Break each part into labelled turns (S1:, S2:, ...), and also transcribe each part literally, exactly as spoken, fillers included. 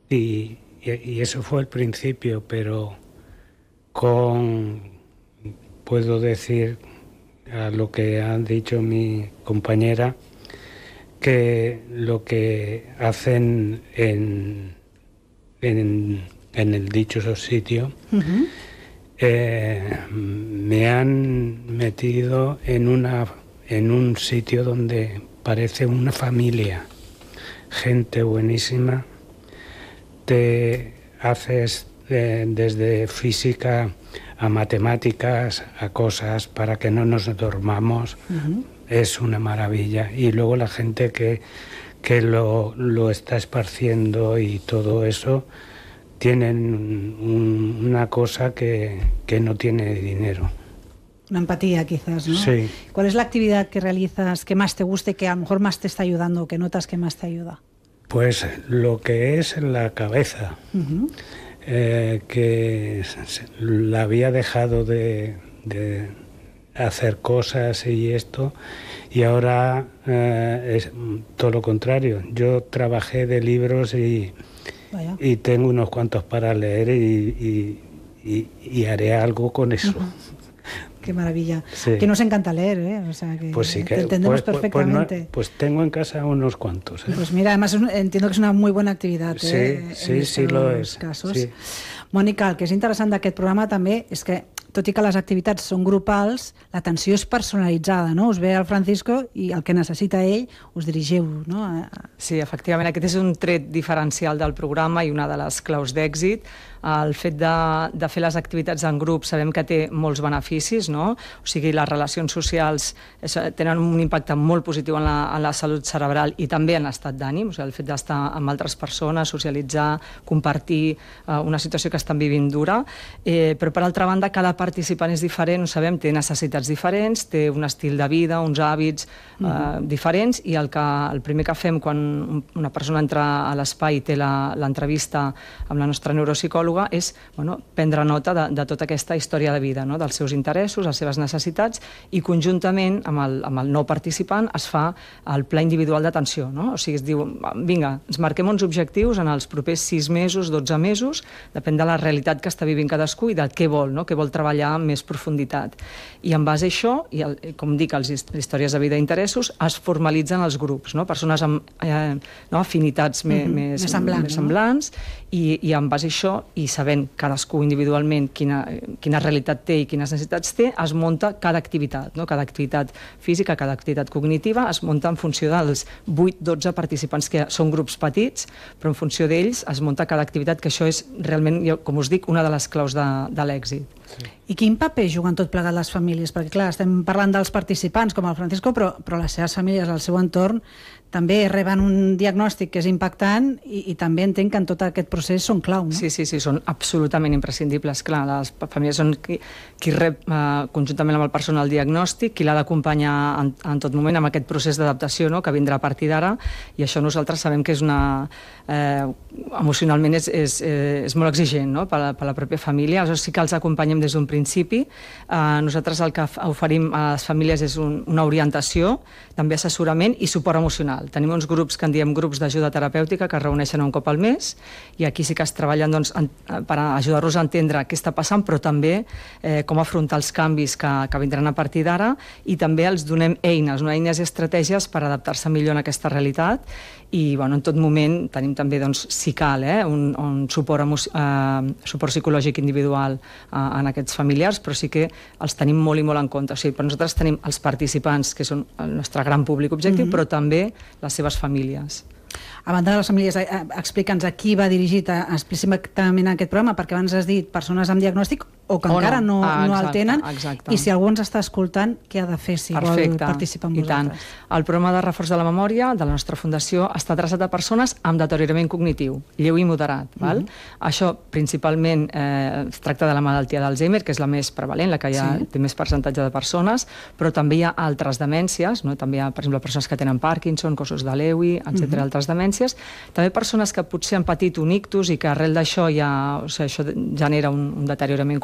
S1: y, y eso fue el principio, pero con, puedo decir a lo que han dicho mi compañera, que lo que hacen en, en, en el dicho sitio, uh-huh. eh, me han metido en, una, en un sitio donde parece una familia, gente buenísima, te haces eh, desde física a matemáticas, a cosas para que no nos dormamos. Uh-huh. Es una maravilla. Y luego la gente que, que lo, lo está esparciendo y todo eso, tienen un, una cosa que, que no tiene dinero.
S2: Una empatía, quizás, ¿no?
S1: Sí.
S2: ¿Cuál es la actividad que realizas que más te guste, que a lo mejor más te está ayudando o que notas que más te ayuda?
S1: Pues lo que es la cabeza. Uh-huh. Eh, que la había dejado de, de hacer cosas y esto, y ahora eh, es todo lo contrario. Yo trabajé de libros y, y tengo unos cuantos para leer y, y, y, y haré algo con eso.
S2: Uh-huh. Qué maravilla.
S1: Sí.
S2: Que nos encanta leer, ¿eh? O sea, que,
S1: pues sí que
S2: te entendemos
S1: pues,
S2: perfectamente.
S1: Pues, no, pues tengo en casa unos cuantos. ¿eh?
S2: Pues mira, además entiendo que es una muy buena actividad.
S1: Sí,
S2: eh,
S1: sí, sí lo és.
S2: Casos.
S1: Sí.
S2: Mònica, el que és interessant d'aquest programa també és que, tot i que les activitats són grupals, l'atenció és personalitzada, no? Us ve el Francisco i el que necessita ell us dirigiu, no?
S3: Sí, efectivament, aquest és un tret diferencial del programa i una de les claus d'èxit. El fet de, de fer les activitats en grup sabem que té molts beneficis, no? O sigui, les relacions socials tenen un impacte molt positiu en la, en la salut cerebral i també en l'estat d'ànim, o sigui, el fet d'estar amb altres persones, socialitzar, compartir eh, una situació que estan vivint dura, eh, però per altra banda cada participant és diferent, ho sabem, té necessitats diferents, té un estil de vida, uns hàbits eh, mm-hmm. diferents, i el, que, el primer que fem quan una persona entra a l'espai i té l'entrevista amb la nostra neuropsicòloga és bueno, prendre nota de, de tota aquesta història de vida, no? Dels seus interessos, les seves necessitats, i conjuntament amb el, amb el nou participant es fa el pla individual d'atenció, no? O sigui, es diu, vinga, ens marquem uns objectius en els propers sis mesos, dotze mesos, depèn de la realitat que està vivint cadascú i del què vol, no? Què vol treballar amb més profunditat. I en base a això, i el, com dic, les històries de vida i interessos, es formalitzen els grups, no? Persones amb eh, no? afinitats mm-hmm. més,
S2: més semblants,
S3: més semblants no? i, i en base a això, i sabent cadascú individualment quina, quina realitat té i quines necessitats té, es munta cada activitat, no? Cada activitat física, cada activitat cognitiva, es munta en funció dels vuit dotze participants, que són grups petits, però en funció d'ells es munta cada activitat, que això és realment, com us dic, una de les claus de, de l'èxit.
S2: Sí. I quin paper juguen tot plegat les famílies? Perquè, clar, estem parlant dels participants, com el Francisco, però, però les seves famílies, el seu entorn, també reben un diagnòstic que és impactant i, i també entenc que en tot aquest procés són clau, no?
S3: Sí, sí, sí, són absolutament imprescindibles. Clar, les famílies són qui, qui rep eh, conjuntament amb el personal el diagnòstic, qui l'ha d'acompanyar en, en tot moment amb aquest procés d'adaptació, no?, que vindrà a partir d'ara, i això nosaltres sabem que és una... Eh, emocionalment és, és, és molt exigent, no?, per la, per la pròpia família. Aleshores sí que els acompanyem des d'un principi. Eh, nosaltres el que oferim a les famílies és un, una orientació, també assessorament i suport emocional. Tenim uns grups que en diem grups d'ajuda terapèutica que es reuneixen un cop al mes, i aquí sí que es treballen doncs, en, per ajudar-los a entendre què està passant, però també eh, com afrontar els canvis que, que vindran a partir d'ara, i també els donem eines, no? eines i estratègies per adaptar-se millor a aquesta realitat. I bueno, en tot moment tenim també, doncs, si cal, eh, un, un suport, eh, suport psicològic individual eh, en aquests familiars, però sí que els tenim molt i molt en compte. O sigui, per nosaltres tenim els participants, que són el nostre gran públic objectiu, mm-hmm. però també les seves famílies.
S2: A banda de les famílies, explica'ns a qui va dirigit explícitament aquest programa, perquè abans has dit persones amb diagnòstic o que o encara no, no, ah, exacte, no el tenen, exacte. I si algú ens està escoltant, què ha de fer si Perfecte. Vol participar amb vosaltres? I tant. El programa de reforç de la memòria de la nostra fundació està adreçat a persones amb deteriorament cognitiu, lleu i moderat. Mm-hmm. Val? Això principalment eh, es tracta de la malaltia d'Alzheimer, que és la més prevalent, la que hi ha, sí. té més percentatge de persones, però també hi ha altres demències, no? També hi ha, per exemple, persones que tenen Parkinson, cossos de Lewy, etcètera, mm-hmm. altres demències. També persones que potser han patit un ictus i que arrel d'això ja, o sigui, això genera un, un deteriorament cognitiu,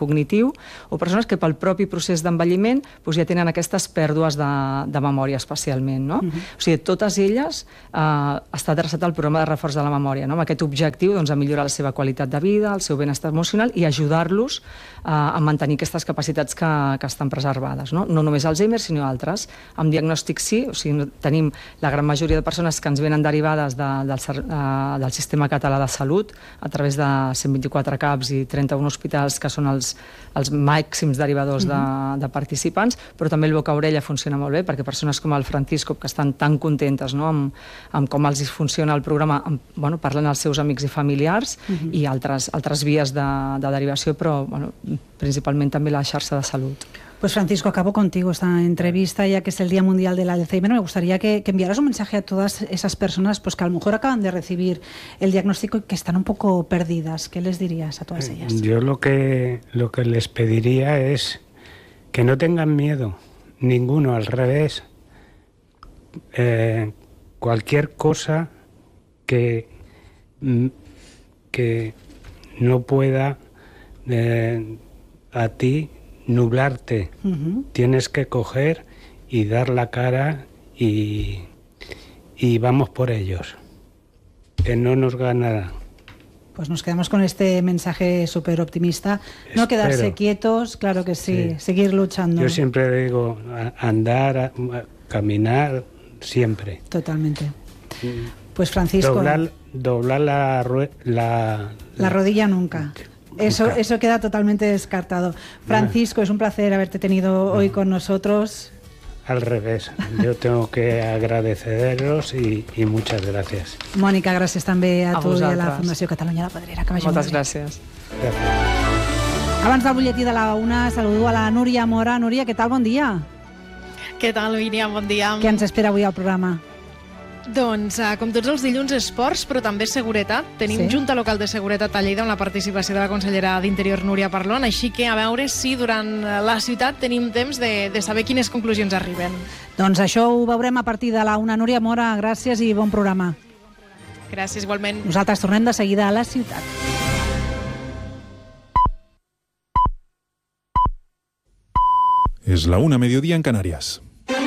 S3: cognitiu, o persones que pel propi procés d'envelliment doncs, ja tenen aquestes pèrdues de, de memòria especialment. No? Uh-huh. O sigui, totes elles eh, està adreçat al programa de reforç de la memòria, no? Amb aquest objectiu doncs, a millorar la seva qualitat de vida, el seu benestar emocional i ajudar-los eh, a mantenir aquestes capacitats que, que estan preservades. No? no només Alzheimer, sinó altres. Amb diagnòstic sí, o sigui, tenim la gran majoria de persones que ens venen derivades de, del, uh, del Sistema Català de Salut a través de cent vint-i-quatre C A Ps i trenta-un hospitals que són els, els màxims derivadors de, de participants, però també el boca-orella funciona molt bé perquè persones com el Francisco, que estan tan contentes, no? amb, amb com els funciona el programa, amb, bueno, parlen als seus amics i familiars uh-huh. i altres, altres vies de, de derivació, però bueno, principalment també la xarxa de salut.
S2: Pues Francisco, acabo contigo esta entrevista, ya que es el Día Mundial del Alzheimer. Me gustaría que, que enviaras un mensaje a todas esas personas pues, que a lo mejor acaban de recibir el diagnóstico y que están un poco perdidas. ¿Qué les dirías a todas ellas?
S1: Yo lo que, lo que les pediría es que no tengan miedo, ninguno, al revés. Eh, cualquier cosa que, que no pueda eh, a ti nublarte, uh-huh. tienes que coger y dar la cara y, y vamos por ellos, que no nos ganará.
S2: Pues nos quedamos con este mensaje súper optimista. No quedarse quietos, claro que sí, sí, seguir luchando.
S1: Yo siempre digo, andar, a, a caminar, siempre.
S2: Totalmente. Pues Francisco...
S1: Doblar, doblar la, la,
S2: la rodilla nunca. Eso, eso queda totalmente descartado. Francisco, es un placer haberte tenido hoy con nosotros.
S1: Al revés, yo tengo que agradeceros y, y muchas gracias.
S2: Mònica, gràcies també a,
S3: a
S2: tu
S3: vosaltres.
S2: I a la Fundació Catalunya La Pedrera. Que
S3: Moltes gràcies.
S1: gràcies.
S2: Abans del butlletí de la una, saludo a la Núria Mora. Núria, què tal? Bon dia.
S4: Què tal, Míriam? Bon dia.
S2: Què ens espera avui al programa?
S4: Doncs, uh, com tots els dilluns, esports, però també seguretat. Tenim sí? Junta Local de Seguretat a Lleida amb la participació de la consellera d'Interior, Núria Parlon, així que a veure si durant la ciutat tenim temps de, de saber quines conclusions arriben.
S2: Doncs això ho veurem a partir de la una. Núria Mora, gràcies i bon programa.
S4: Gràcies, igualment.
S2: Nosaltres tornem de seguida a la ciutat.
S5: Es la una, mediodía en Canarias.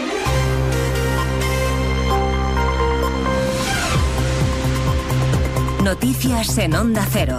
S6: Noticias en Onda Cero.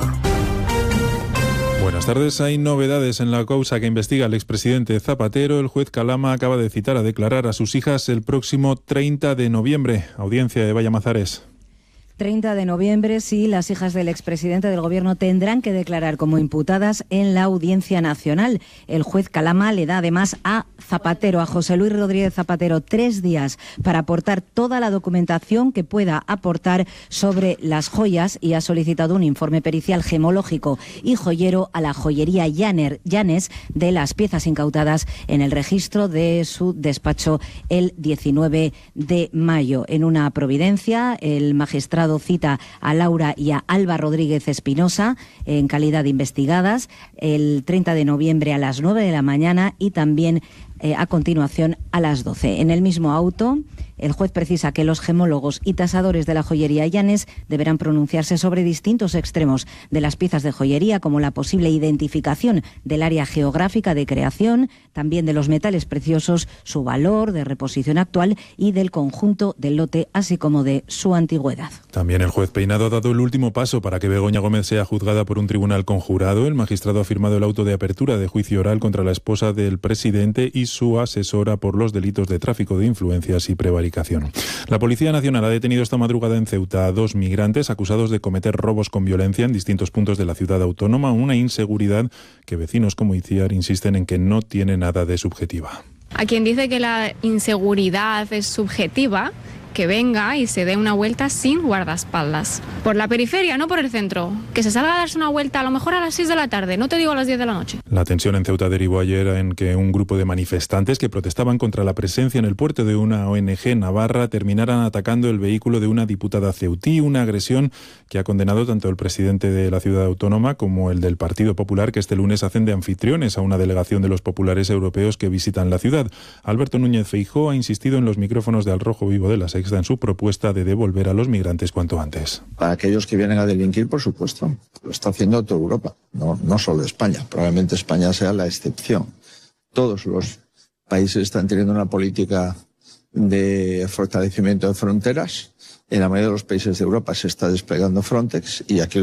S5: Buenas tardes. Hay novedades en la causa que investiga el expresidente Zapatero. El juez Calama acaba de citar a declarar a sus hijas el próximo treinta de noviembre. Audiencia de Vallamazares.
S6: treinta de noviembre, sí, las hijas del expresidente del Gobierno tendrán que declarar como imputadas en la Audiencia Nacional. El juez Calama le da además a Zapatero, a José Luis Rodríguez Zapatero, tres días para aportar toda la documentación que pueda aportar sobre las joyas y ha solicitado un informe pericial gemológico y joyero a la joyería Llaner, Llanes de las piezas incautadas en el registro de su despacho el diecinueve de mayo. En una providencia, el magistrado cita a Laura y a Alba Rodríguez Espinosa en calidad de investigadas el treinta de noviembre a las nueve de la mañana y también eh, a continuación a las doce. En el mismo auto, el juez precisa que los gemólogos y tasadores de la joyería Llanes deberán pronunciarse sobre distintos extremos de las piezas de joyería, como la posible identificación del área geográfica de creación, también de los metales preciosos, su valor de reposición actual y del conjunto del lote, así como de su antigüedad.
S5: También el juez Peinado ha dado el último paso para que Begoña Gómez sea juzgada por un tribunal conjurado. El magistrado ha firmado el auto de apertura de juicio oral contra la esposa del presidente y su asesora por los delitos de tráfico de influencias y prevaricación. La Policía Nacional ha detenido esta madrugada en Ceuta a dos migrantes acusados de cometer robos con violencia en distintos puntos de la ciudad autónoma, una inseguridad que vecinos como Itziar insisten en que no tiene nada de subjetiva.
S7: A quien dice que la inseguridad es subjetiva, que venga y se dé una vuelta sin guardaespaldas. Por la periferia, no por el centro. Que se salga a darse una vuelta a lo mejor a las seis de la tarde, no te digo a las diez de la noche.
S5: La tensión en Ceuta derivó ayer en que un grupo de manifestantes que protestaban contra la presencia en el puerto de una O N G navarra terminaran atacando el vehículo de una diputada ceutí, una agresión que ha condenado tanto el presidente de la ciudad autónoma como el del Partido Popular, que este lunes hacen de anfitriones a una delegación de los populares europeos que visitan la ciudad. Alberto Núñez Feijóo ha insistido en los micrófonos de Al Rojo Vivo de la Sexta Frontex en su propuesta de devolver a los migrantes cuanto antes.
S8: Para aquellos que vienen a delinquir, por supuesto, lo está haciendo toda Europa, no, no solo España. Probablemente España sea la excepción. Todos los países están teniendo una política de fortalecimiento de fronteras. En la mayoría de los países de Europa se está desplegando Frontex y aquí